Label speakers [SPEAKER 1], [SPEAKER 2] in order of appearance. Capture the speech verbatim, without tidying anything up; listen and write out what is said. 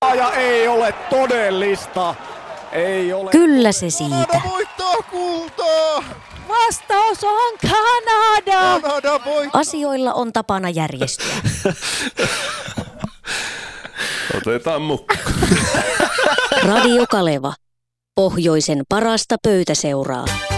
[SPEAKER 1] voittaa ja ei ole todellista. Ei ole.
[SPEAKER 2] Kyllä se siitä.
[SPEAKER 3] Kanada voittaa kultaa.
[SPEAKER 4] Vastaus on Kanada.
[SPEAKER 3] Kanada voittaa.
[SPEAKER 2] Asioilla on tapana järjestyä.
[SPEAKER 5] Otetaan mukaan.
[SPEAKER 2] Radio Kaleva. Pohjoisen parasta pöytäseuraa.